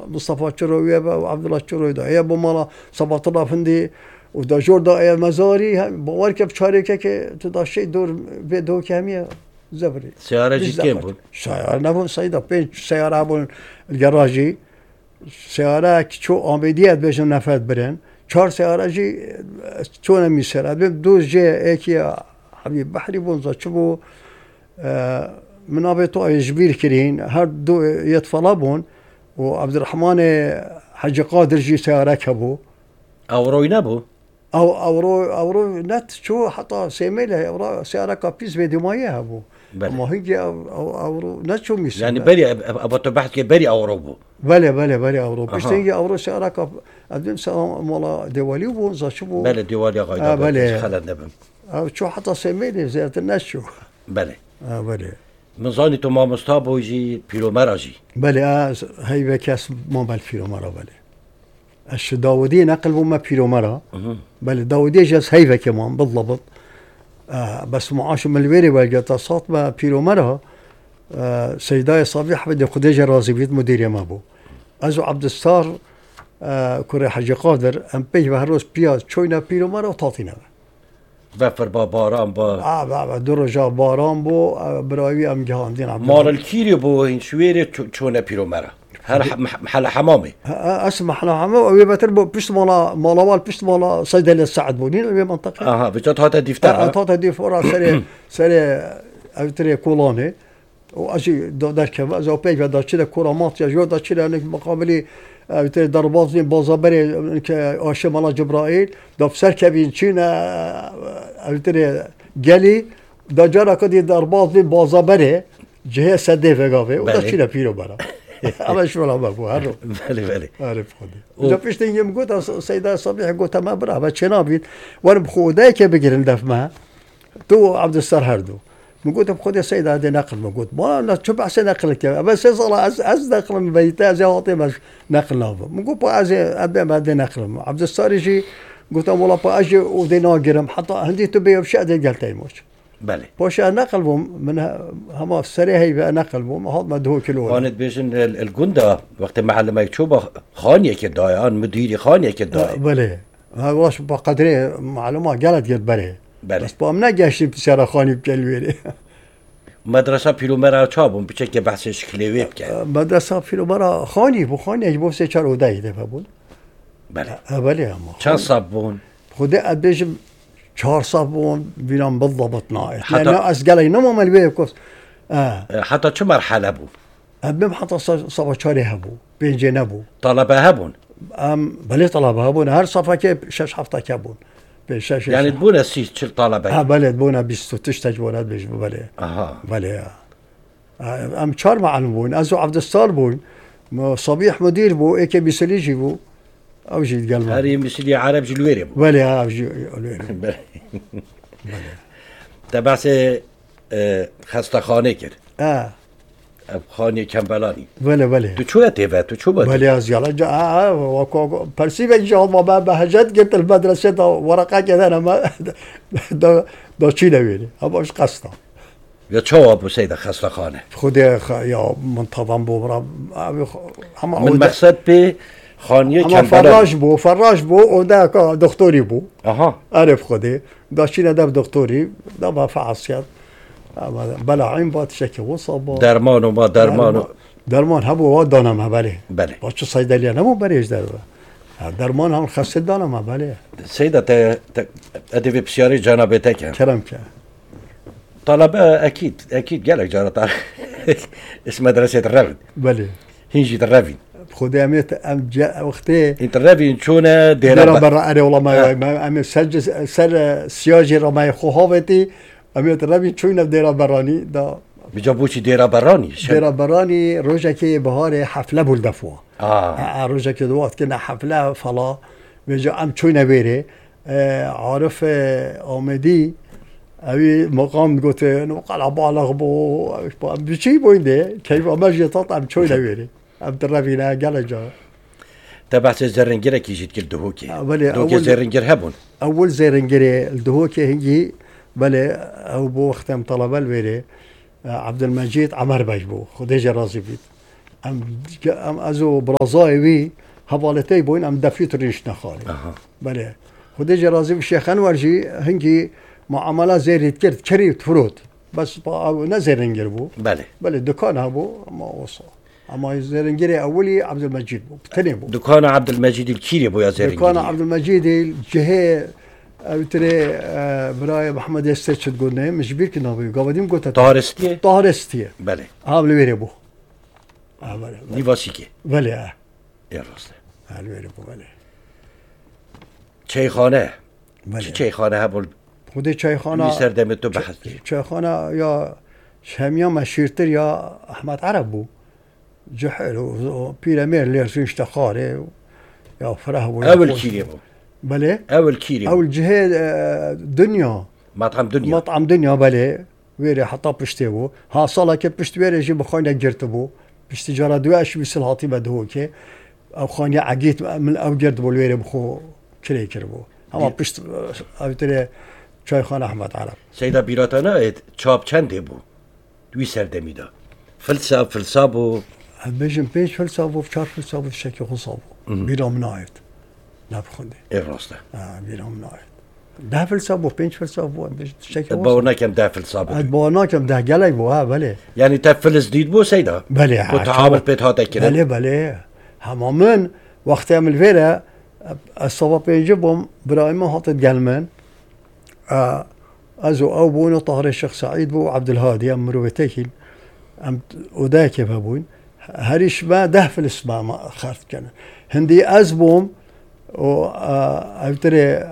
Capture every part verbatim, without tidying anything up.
مصطفى شروي وعبد الله شروي ده يا بمالا صباط الله فندي ودا جوردا يا مزاري بواركب شاركه که تو دا شي دور به دو کمیه زبري سيارة جي كم بون؟ سيارة نبون سيدا بين سيارة بون الجراجي سيارة كشو آمديات بيجن نفرد برن چهار سيارة جي چون ميسر بيم دو جي ايكي حبيب بحري بون زا چبو من ابيتو اجبير كرين هر دو يطفلا بون وعبد الرحمن حاج قادر جي سيارة كبو أوروي نبو؟ او اورو اورو نت شو حتى سيميله اورو سيارة كابيس بدمايه ابو ما هيجي او اورو نت شو ميسر يعني بري ابو تبحث كي بري اوروبو بله بله بله اورو بس تيجي اورو سيارة كاب ادم سلام مالا ديوالي بون زا شو بله ديوالي غايدا آه بله خلد نبم او شو حتى سيميله زيادة الناس شو بله اه بله من ظاني تو ما مستابو يجي بيلومرا جي بله اه هي بكاس ما بالفيلومرا بله اش داودي نقل ما بيلومرا بله داودي جاس هيفا كمان بالضبط آه بس معاش من الويري والقطاصات ما بيلومرا آه سيداي صبيح بدي خديجة رازي بيت مديرية ما بو ازو عبد الستار آه كوري حاجة قادر ام بيج بهروس بياز شوينا بيلومرا وتعطينا بفر با باران با اه با درجة باران بو آه براوي ام جهاندين عبد مال الكيري بو هين شويري شونا بيلومرا هل محل حمامي اسمع حنا حمام ويا بتربو بيشت مالا مالوال بيشت مالا صيدلة السعد بونين ويا منطقة اها بجد هذا دفتر اه هذا دفتر سري سري اوتري كولوني واجي دركب ازو بيج بدا كذا كورامات يا جو دا كذا انك مقابلي اوتري دربازين بازابري اشي مالا جبرائيل دا بسر كبين چينا اوتري جلي دا جرا كدي دربازين بازابري جهه سده فغاوي ودا كذا بيرو برا اما شو لا بابو هرو بله بله عارف خدي اذا فيش تنجي مقوت سيدة صبيح قلت ما برا بس شنابيت وانا بخوداي كي بقرن دفما تو عبد الستار هردو مقوت بخودي سيدة هذه نقل مقوت ما انا شو بحسن نقلك بس يصل از از نقل من بيتها زي واطي مش نقل نافه مقوت باز ابي ما هذه نقل عبد الستار يجي قلت والله باجي ودي ناقرم حتى عندي تبي بشاد قالت يموش بله باش نقل بوم من هم سري هي نقل بوم هذا مدهو كيلو كانت بيجن الجنده وقت معلم يكتب خانيه كدايان مديري خانيه كداي بله ها واش بقدري معلومات قالت قد بله بله بس بام نجاشي بسرا خاني بكلويري مدرسه پیلومرا چابون بچه که بحثش کلیوی بکن مدرسه پیلومرا خانی بو خانی بو سه چهار ودای ده بود بله بله اما چند صابون خدا ادبجم چهار صابون بينام بالضبط نايت حتى لأنه أسقالي نمو ملبيه كوس آه حتى شو مرحلة بو؟ أبم حتى صفا شاري هبو بين جنبو طلبة هبون؟ أم بلي طلبة هبون هر صفا كيب شش حفطة كابون بشش يعني تبونا سيس شل طلبة؟ اه بلي تبونا بيستو تشتج بونا بيش بلي اها بلي آه. أم شار معلم بون أزو عبد الستار بون صبيح مدير بو إيكي بيسليجي بو أو جيت قال هاري مثلي عرب جلويري بو بلي ها جلويري بلي تبعث خسته خانه کرد اه خانه کمبلانی بله بله تو چوه تیوه تو چوه بله از یالا جا اه وكو برسيب ان شاء الله ما بهجت قلت المدرسه دا ورقه كذا انا ما دا دا چی نویلی هماش قصدا یا چه ابو سید خسته خانه خود خ... یا منتظم بو برا هم من مقصد به خانه کمبلانی فراش بو فراش بو و دا دکتری بو اها عارف خودی دا چی ندب دکتری دا با فعاصیت بلا عین بات شکی وصاب درمان و ما درمان درمان هبو دانم ها بله بله با چه صیدلیه نمو بریش در درمان هم خسته دانم ها بله سیده تا ادوی بسیاری جانبه کن کرم که طلبه اكيد اكيد قالك جارة طالب اسم مدرسة الرافد بله هنجي الرافد خدي اميت ام جاء وقتي انت الرافد شونا ديرا برا انا والله ما ما ام سجل سر سياجي رماي خوهوتي اميت الرافد شونا ديرا براني دا بجابوشي ديرا براني ديرا براني روجا كي بهار حفله بولدفوا اه روجا كي وقت كنا حفله فلا بيجا ام شونا بيري عارف آمدی اوی مقام قلت نقل بالغ بو بشي بوينده كيف ما جيت ام شوي نويري ام ترفينا قال جا تبعت الزرنجره كي جيت كل دهوكي دوك الزرنجر هبون اول زرنجره الدهوكي هنجي بله او بو ختم طلبه الويري عبد المجيد عمر بيجبو خديجه رازي بيت ام ام ازو برازای وی حوالتی بوین ام دفیت ریش نخالی بله خودی جرازی و شیخ انورجی هنگی معامله زیرید کرد کرید فرود بس با نزرنگر بو بله بله دکان ها بو اما وصل اما زرنگری اولی عبدالمجید بو تنی بو دکان عبدالمجید الکیری بو یا زرنگری دکان عبدالمجید الجهه اوتري براي محمد يستر شد قلنا مش بير كنا بيو قابدين قلت طهرستيه طهرستيه بله ها بلويري بو ها بله نيفاسيكي بله ها يا راسته ها بلويري بو بله چایخانه بله چه چایخانه ها بول خودی چایخانه می سردم تو بحث کی چایخانه یا شامیا مشهورتر یا احمد عرب بو جحل و بيرامير ليرسونش تخاره يا فرح بو اول كيري بو بله اول كيري اول جهه دنيا مطعم دنيا مطعم دنيا بله ويري حطا بشتي بو ها صاله كي بشت ويري جي بخونا جرت بو بشتي جرا دواش بيسل هاتي بدهوكي او خاني عقيت من او جرت بو ويري بخو كري كربو اما بشت او تري چای خانه احمد عرب سيدا بيراتانا ات چاب چنده بو دوی سردمیدا فلسا فلسا بو بيجن بيش فلسا بو چار فلسا بو شكل خصا بو بيرام نايت نبخونده ايه راسته اه بيرام نايت ده فلسا بو بينش فلسا بو شكل باورنا كم ده فلسا بو باورنا كم ده قلي بو ها بله يعني تفلس ديد بو سيدا بله كنت عامل بيت هاتا كده بله بله همامن وقت عمل فيرا الصبا بيجيبهم برايما هاتت قلمن آه ازو او بون طاهر الشيخ سعيد بو عبد الهادي ام مروتيكين ام وداك بابون هريش ما ده في الاسماء ما خرت كان هندي ازبوم و ابتري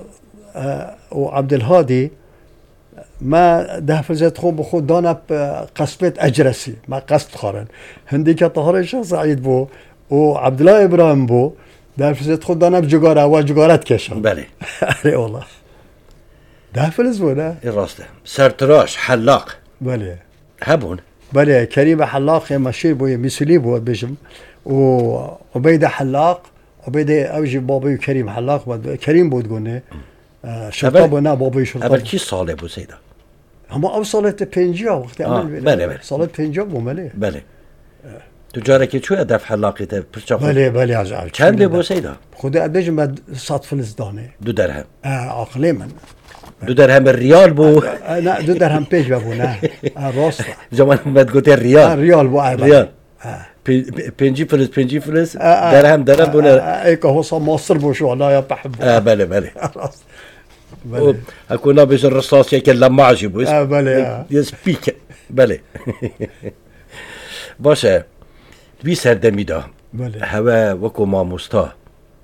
وعبد الهادي ما ده في زيت خو بخو دانا قصبت اجرسي ما قصد خارن هندي كطاهر الشيخ سعيد بو وعبد الله ابراهيم بو ده في زيت خو دانا بجوجاره وجوجارات كشان بله اي والله ده فلز بوده راسته سرتراش حلاق بله هبون بله كريم حلاق ماشي بو مسلي بو بجم وعبيده حلاق عبيده اوجي بابي كريم حلاق كريم بود قلنا شرطه بنا بابي شرطه اول كي صاله بو سيدا هم اوصلت بنجا وقت آه. عمل بله بله صلت بنجا بو ملي بله تجاره كي شو ادف حلاقته برشا بله بله عجب كم بو سيدا خدا قديش ما صاد فلس دانه دو درهم اه عقلي من دو درهم الريال بو لا دو درهم بيج بابونا راست زمان ما تقول الريال ريال بو ريال بنجي فلس بنجي فلس درهم درهم بولا ايك هو صار مصر بو شو لا يا بحب اه بله بله اكو لابس الرصاص هيك لما بو اه بله يسبيك بله باشه بي سردميدا بله هوا وكو ماموستا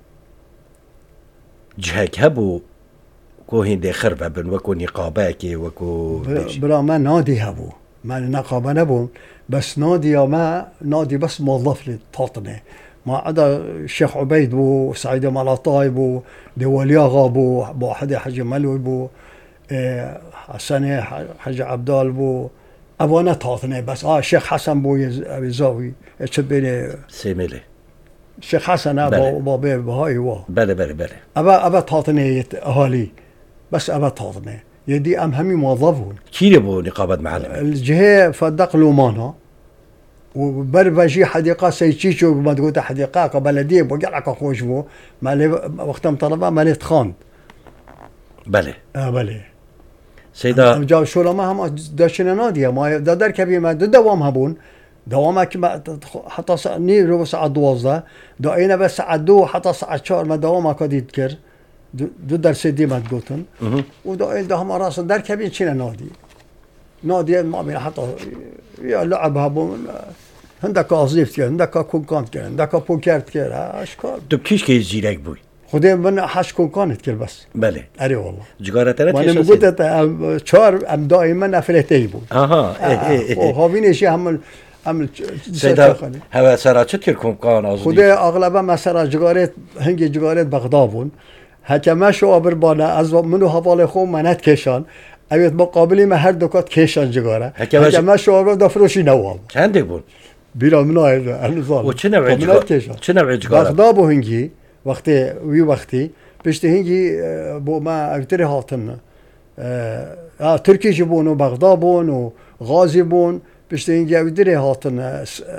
جهك هبو كو هندي خربة بن وكو نقاباكي وكو برا ما نادي هبو ما نقابة نبو بس نادي ما نادي بس موظف للتطنة ما عدا الشيخ عبيد بو سعيد مالطاي بو دولياغا بو بو حدي حجي ملوي بو إيه حسني حجي عبدال بو ابونا تطنة بس اه الشيخ حسن بو يزاوي اتشبيني سيميلي الشيخ حسن ابو بابي بهاي وا بله بله بله ابا ابا تطنة اهالي بس ابا تطنة يدي ام همي موظفون كيري بو نقابة معلم الجهه فدق لومانا وبربجي حديقه سيتشيشو ما تقول حديقه بلديه بقلعك خوش بو ما وقت طلبه ما تخان بله اه بله سيدا ام جاو شو ما هم داشنا ناديه ما دادر كبير ما دوام هبون دوامك ما حتى ني ربع ساعه دوازده داينا بس ساعه دو حتى ساعه چهار ما دوامك ديد كر دو درس دي ما تقولن وداين ده هم راس در كبير شنو نادي نادي ما بين حتى يا لعب هبون عندك وظيفة عندك كونكانت كان عندك بوكرت كان اشكال تو كيش كي زيرك بوي خدي من حش كونكانت كان بس بله اري والله جغارتنا وانا قلت شهر ام دائما افلتي بو اها ايه ايه ايه هاوين شيء هم هم سيدا هوا سرا چتر كونكان ازدي خدي اغلبا مثلا جغارت هنگي جغارت بغدادون حكما شو ابر بالا از منو حواله خو منت کشان اوید مقابلی ما هر دکات کشان جگاره حکما شو دا فروشی نوام چنده بود بیرا منای انزال و چه نوع جگاره چه نوع جگاره بغداد بو هنگی وقتی وی وقتی پشت هنگی بو ما اکتری هاتن اه ترکی جبون و بغداد بون و غازی بون پشت هنگی اکتری هاتن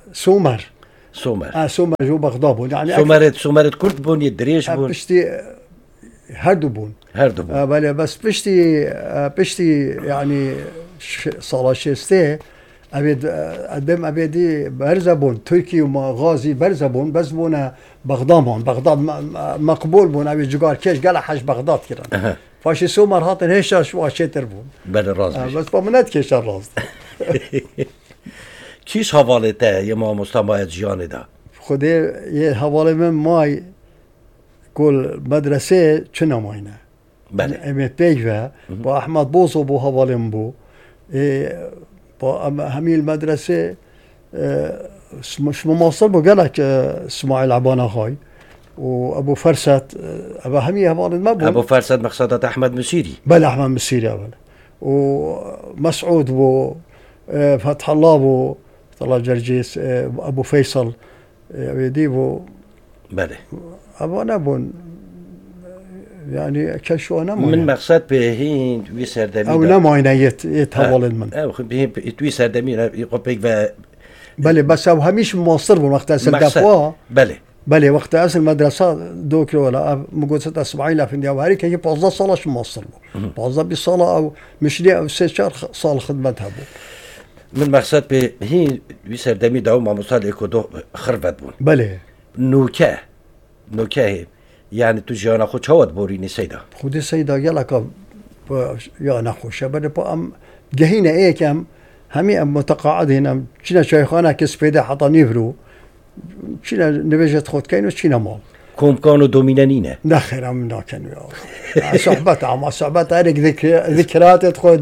سومر سومر آه سومر جو بغداد بون يعني سومرت سومرت كرد بون يدريش بون بشتي هردو بون هردو بون آه بله بس بشتي آه بشتي يعني صار شسته ابيد ادم ابيدي برزبون تركي وما غازي برزبون بس بونا بغداد بون بغداد مقبول بون ابي جوار كيش قال حج بغداد كده فاشي سومر هاتن هيش شو شتر بون بله راز آه بس بمنات كيش الراز کیش حواله ته یه ما مستمع جیانه ده خودی یه حواله من مای کل مدرسه چه نماینه بله امیت پیجوه با احمد بوزو بو حواله من بو با همین المدرسه مش مماصل بو قالك اسماعيل عبانه خاي وابو فرست ابو همي حواله ما بو ابو فرست مقصدت احمد مسيري بله احمد مسيري اول ومسعود بو فتح الله بو طلع جرجيس ابو فيصل يديبو بله ابو نبون يعني كشو انا من مقصد به هين وي سردمي او نماينه يت يتحول المن او به توي سردمي يقبك و بله بس او هميش مواصل بو وقت اصل دفوا بله بله وقت اصل مدرسه دوكري ولا مقصد اسماعيل افندي او هريك هي بوزا صاله شو مواصل بو بوزا بصاله او مش لي او سيشار صال خدمتها بو من مقصد به هين وي سردمي داو ما مصال اكو خربت بون بله نوكه نوكه يعني تو جانا خو چاوت بوريني سيدا خودي سيدا يلك يا نخوشه بده با ام جهينه ايكم همي ام متقاعد هنا شنا شيخانا كسبيده حطا نيفرو شنا نبجت خود كاين وشنا مال كوم كانوا دومينانينه نخير من كانوا يا صحبت عم صحبت هذيك ذكر ذكريات تخود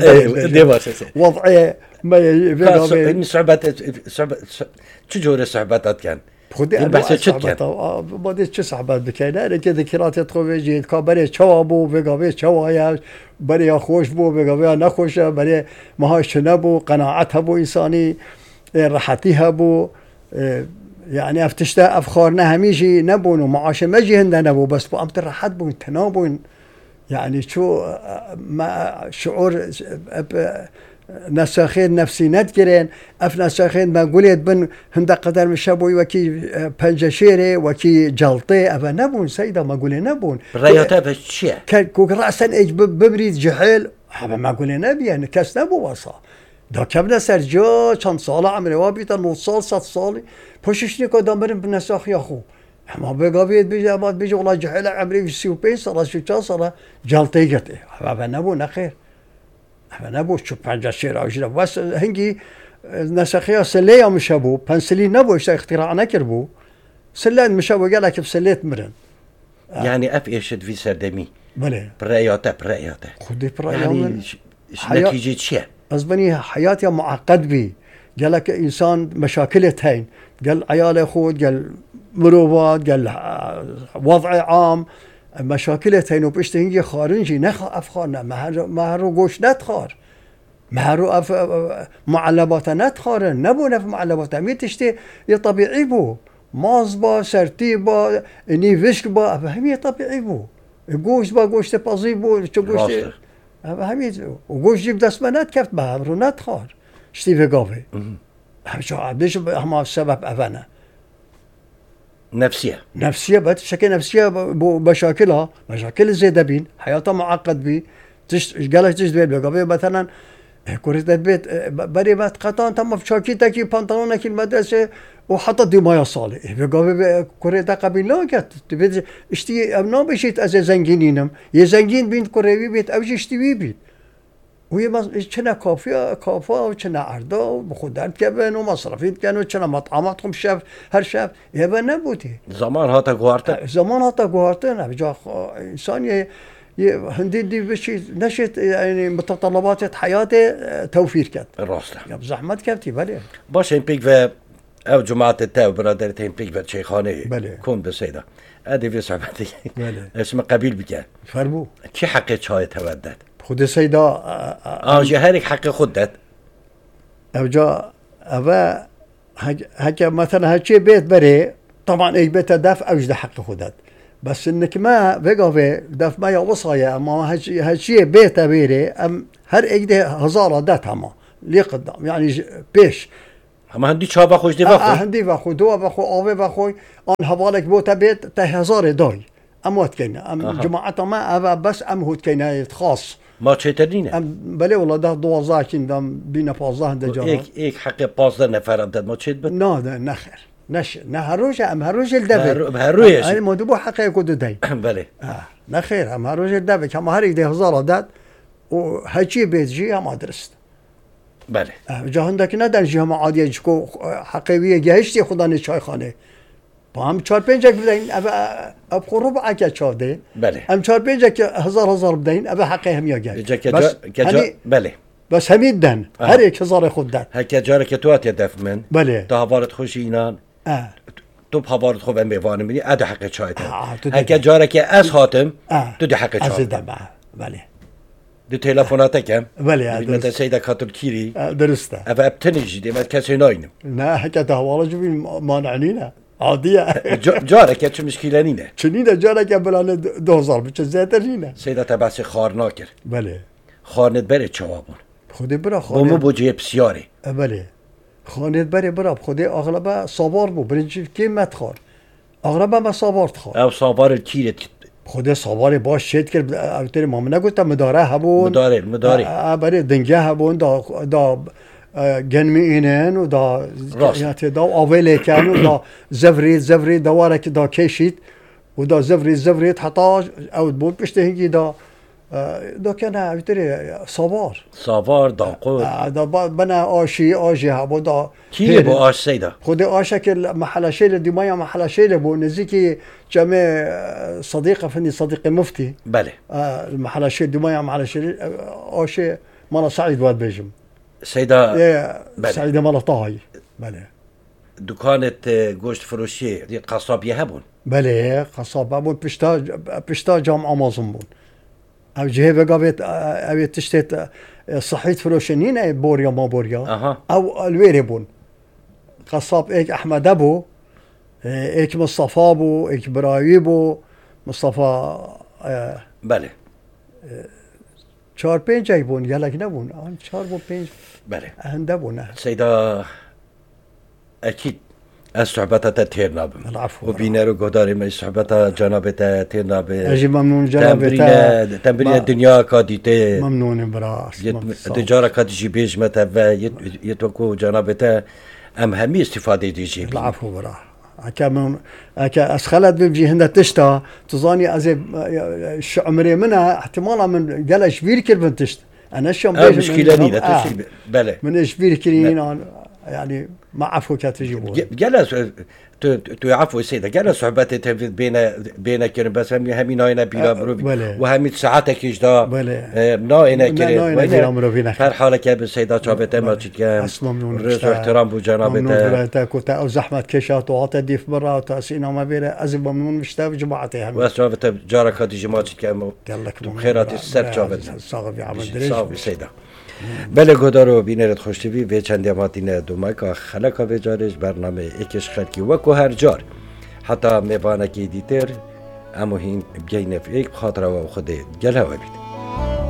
وضعي ما يبقى صحبت صحبت شو جور صحبتات كان خودی البحث چت کرد. بعدش چه صحبت بکنه؟ نه که ذکرات خوبه جید که برای چوا بو بگاوی چوایش برای خوش بو بگاوی نخوشه برای ماهاش نبو قناعت بو انسانی راحتی بو يعني افتشتا افخارنا هميجي نبون ومعاش مجي هندا نبو بس بو امتر راحت بو تنابون يعني شو ما شعور نساخين نفسي ندكرين اف نساخين ما قوليت بن هندا قدر مشابوي وكي بنجشيري وكي جلطي افا نبون سيدا ما قولي نبون رياتا بشيء كوك راسا ايج ببريد جحيل ما قولي نبي يعني كاس نبو وصا دا كم سر جا چند ساله عمره وابيتا نص سال صد سال پششنی که دامرم به نساخی آخو اما بگاوید بیج اما بیج والله جحیل عمره سی و پنج سال سی و چهار سال جلطی گته اما نبو نخیر اما نبو چو پنجاه شیر آجیره بس هنگی نساخی سلی هم شبو پنسلی نبو اشتا اختراع نکربو سلان مشابو قال لك بسليت مرن يعني اف ايشد في سردمي بله برياته برياته خدي برياته يعني نتيجه شيء أزبني حياتي معقد بي قال لك إنسان مشاكله هين قال عياله خود قال مروبات قال وضع عام مشاكله هين وبشتهنجي خارنجي نخ أفخارنا مهرو مهرو قوش نتخار مهرو أف معلبات نتخارن نبو نف معلبات ميتشتي يطبيعي بو مازبا سرتيبا نيفشك با فهمي طبيعي بو قوش با قوش تبازي بو شو قوش همین وگوش جیب دست من نکرد به هم رو ندخار شتی بگاوه همچه عبدش همه سبب اوانه نفسیه نفسیه باید شکل نفسیه بشاکلها مشاکل زیده بین حیاتا معقد بی گلش تشت بید بگاوه مثلا كوريت البيت بري بات قطان تم في شاكيتك بنطلونك المدرسه وحطت دي مايا صالي بقى كوريت قبل لا كت تبي اشتي ابنا بشيت از زنجينينم يا زنجين بنت كوريبي بيت او اشتي بيت وهي ما كنا كافيه كافا وكنا عرضه بخدار كبن ومصرفين كانوا كنا مطعماتهم شاف هر شاف يا بنبوتي زمان هاتا غوارته زمان هاتا غوارته انا بجا انسان هندي دي بشي نشت يعني متطلبات حياتي توفير كات راسته يا بزحمت كابتي بله باش این پیک و او جماعت تا و برادرت این پیک و شیخانه بله کن بسیده ادی في صحبتي بله اسم قبيل بك فرمو چه حق چای تودد خود سيدا اه جهرك حق خودت او جا او هكا مثلا هالشي بيت بري طبعا اي بيت دافع اوجد حق خودت بس انك ما بقى داف ما يوصايا اما هالشي بيت بيري ام هر ايده هزاره دات هما لي قدام يعني بيش اما هندی چاوا خوش دیوا خو هندی و خو دو و خو آوه و خو آن حوالک بوتا بیت تا هزار دای اموت کینه ام جماعت ما اوا بس ام هوت کینه خاص ما چطورینه ام بله والله ده دوازده کیندم بین پازده هنده جارا یک یک حق پازده نفر هم داد ما چه بود نه نه نخیر نش نه هر روز ام هر روز الدبه هر روزش این ما دو با حقه کدو دی بله نخیر ام هر روز الدبه که ما هر یک ده هزار داد و هچی بیت جی هم درست بله جهان که ندن جی هم عادیه جکو حقیقیه گهشتی خدا نه چای خانه با هم چهار پنج بدین اب اب خروب عکا چاده بله هم چهار پنج هزار هزار بدین اب حقه هم یا گه بس بله بس همین دن هر یک هزار خود دن هک جاره که تو ات دف من بله تا حوالت خوش اینان اه تو حوالت خوب ام بیوانه میدی اد حق چای تا هک جاره که از خاتم تو دی حق چای از دم بله دو تلفنات کم بله مثل سیدا کاتر کیری درسته اب ابتنیجی دی مت کسی ناینم نه هک ده حواله جو مانعنینا عادیه جاره که چه مشکلی نینه چنینه جاره که بلان دو هزار بچه زیادتر نینه سیدا تبعث خار ناکر بله خارنت بره چوابون خودی برا خانه بومو بوجه بسیاری بله خانت بره برا خودی اغلبه صابار بو برنج قیمت خور اغلبه ما صابارت خور او صابار کیرت خودی صابار باش شد کرد اوتر ما نگفتم مداره هبون مداره مداره برای دنگه هبون دا دا گنمی اینن و دا یعنی دا آویله کن و دا زفرید زفرید دواره که دا کشید و دا زفرید زفرید حتی او بود پشت هنگی دا دا کنه اوتری صابار صابار دا قود دا بنا آشی آشی هبو دا کیه با آش سیدا خود آشه که محل شیل دیمای محل شیل بو نزدیکی جمع صديقه فني صديقي مفتي بله محل شيل دیمای محل شیل آشی مالا سعید واد بيجم سیدا بله سعید مالا طاهی بله دکانت گوشت فروشی دی قصابیه هبون بله قصاب هبون پشتا پشتا جام آمازون بون او جهه بقابت او تشتت صحيت فروشنين بوريا ما بوريا أه. او الويري بون قصاب ايك احمد ابو ايك مصطفى ابو ايك براوي بو مصطفى بله چهار پنج ای بون یلک نبون آن چهار بون پنج بله هنده بونه سیدا اكيد الصحبات تير نابم العفو وبينا رو قداري ما صحبات جنابته تير ناب اجي ممنون جنابته تمرين تمرين الدنيا كاديته ممنون براس التجاره كاد جي بيج متى يتوكو جنابته ام همي استفاده دي جي العفو برا كمان اسخلت بيجي هند تشتا تظاني از عمري منها احتمالا من قال شبير كلمه تشتا انا شو مشكله ني لا بله من شبير كلين يعني ما عفو كاتجيبون جلس تو تو عفو سيدة جلس صحبات تنفذ بين بين كن بس هم همين هنا بلا مروبي وهم ساعتك يجدا نا هنا كده هر حالة كاب سيدة شابت ما تجيكم رز واحترام بجنابته ممنون كنت او زحمة كشات وعطى ديف برا تأسينا ما بيره أزب ممنون مشتاق جماعتي هم وشابت جارك هذه جماعة تجيكم خيرات السر شابت صاغب يعمل دريج صاغب سيدة بله گدارو بینرد خوشتیوی و چندی ماتینه دومای که خلقا و جارش برنامه ایکش خلقی وکو هر جار حتی میبانه که دیتر اما هین بگینه یک خاطره و خود گله و بید